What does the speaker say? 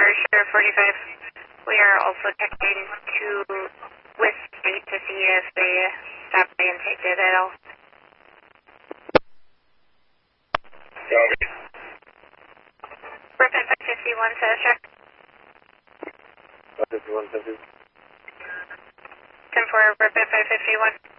Sheriff 45. We are also checking to with state to see if they stopped by and taped it at all. Copy. Brooklyn 551 status check. 551, 50. 10-4, Brooklyn 551.